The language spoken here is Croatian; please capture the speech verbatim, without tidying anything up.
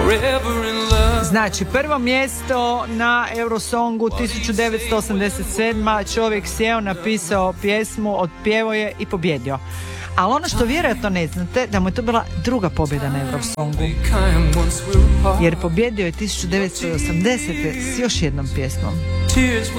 Znači, prvo mjesto na Eurosongu tisuću devetsto osamdeset sedma. Čovjek sjeo, napisao pjesmu, otpjevao je i pobjedio. Ali ono što vjerojatno ne znate, da mu je to bila druga pobjeda na Eurosongu. Jer pobjedio je tisuću devetsto osamdesete s još jednom pjesmom.